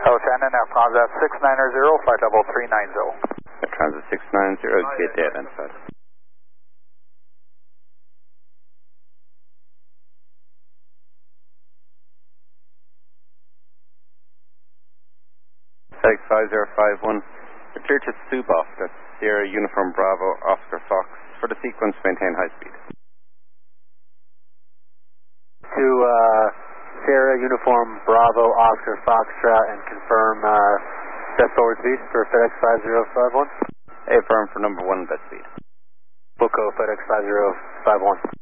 Shannon, Transit 690, flight level 390. Transit 690, gate day identified. FedEx 5051, clear to Suboff, that's Sierra Uniform Bravo Oscar Fox, for the sequence maintain high speed. To Sierra Uniform Bravo Oscar Foxtrot and confirm best forward speed for FedEx 5051. Affirm for number 1 best speed. Boco FedEx 5051.